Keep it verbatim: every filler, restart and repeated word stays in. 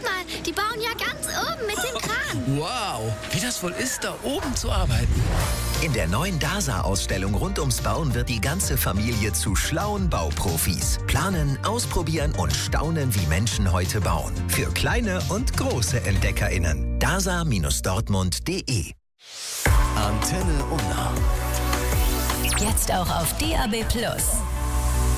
mal, die bauen ja ganz oben mit dem Kran. Wow, wie das wohl ist, da oben zu arbeiten. In der neuen DASA-Ausstellung rund ums Bauen wird die ganze Familie zu schlauen Bauprofis. Planen, ausprobieren und staunen, wie Menschen heute bauen. Für kleine und große EntdeckerInnen. dasa Dortmund punkt de Antenne Unna. Jetzt auch auf D A B Plus.